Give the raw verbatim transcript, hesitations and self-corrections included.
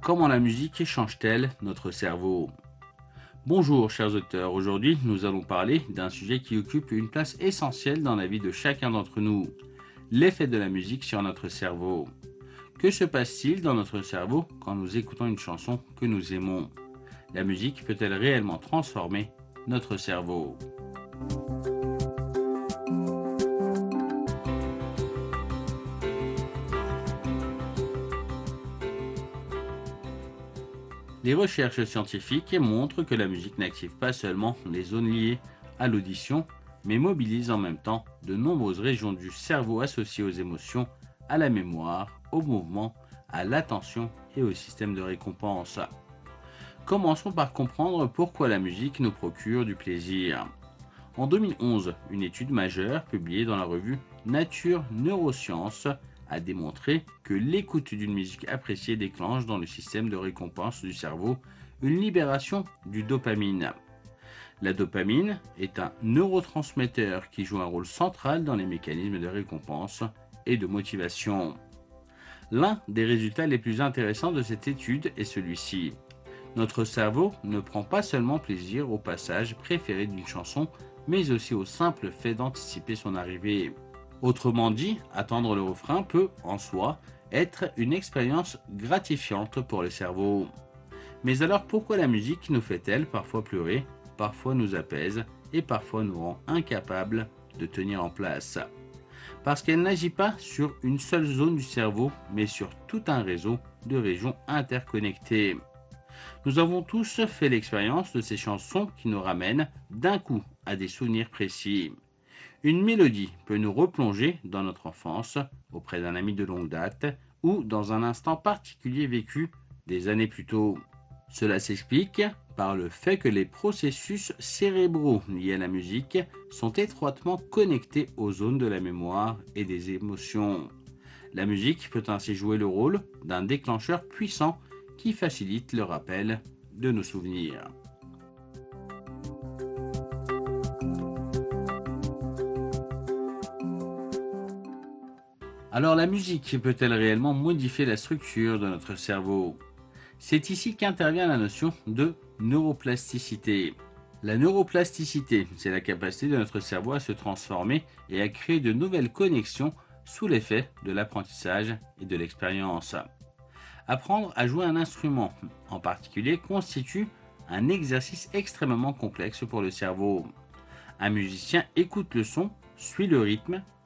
Comment la musique change-t-elle notre cerveau? Bonjour chers auditeurs, aujourd'hui nous allons parler d'un sujet qui occupe une place essentielle dans la vie de chacun d'entre nous, l'effet de la musique sur notre cerveau. Que se passe-t-il dans notre cerveau quand nous écoutons une chanson que nous aimons? La musique peut-elle réellement transformer notre cerveau? Les recherches scientifiques montrent que la musique n'active pas seulement les zones liées à l'audition, mais mobilise en même temps de nombreuses régions du cerveau associées aux émotions, à la mémoire, au mouvement, à l'attention et au système de récompense. Commençons par comprendre pourquoi la musique nous procure du plaisir. En deux mille onze, une étude majeure publiée dans la revue Nature Neurosciences a démontré que l'écoute d'une musique appréciée déclenche dans le système de récompense du cerveau une libération du dopamine. La dopamine est un neurotransmetteur qui joue un rôle central dans les mécanismes de récompense et de motivation. L'un des résultats les plus intéressants de cette étude est celui-ci. Notre cerveau ne prend pas seulement plaisir au passage préféré d'une chanson, mais aussi au simple fait d'anticiper son arrivée. Autrement dit, attendre le refrain peut, en soi, être une expérience gratifiante pour le cerveau. Mais alors pourquoi la musique nous fait-elle parfois pleurer, parfois nous apaise et parfois nous rend incapables de tenir en place? Parce qu'elle n'agit pas sur une seule zone du cerveau, mais sur tout un réseau de régions interconnectées. Nous avons tous fait l'expérience de ces chansons qui nous ramènent d'un coup à des souvenirs précis. Une mélodie peut nous replonger dans notre enfance, auprès d'un ami de longue date, ou dans un instant particulier vécu des années plus tôt. Cela s'explique par le fait que les processus cérébraux liés à la musique sont étroitement connectés aux zones de la mémoire et des émotions. La musique peut ainsi jouer le rôle d'un déclencheur puissant qui facilite le rappel de nos souvenirs. Alors la musique peut-elle réellement modifier la structure de notre cerveau? C'est ici qu'intervient la notion de neuroplasticité. La neuroplasticité, c'est la capacité de notre cerveau à se transformer et à créer de nouvelles connexions sous l'effet de l'apprentissage et de l'expérience. Apprendre à jouer un instrument, en particulier, constitue un exercice extrêmement complexe pour le cerveau. Un musicien écoute le son, suit le rythme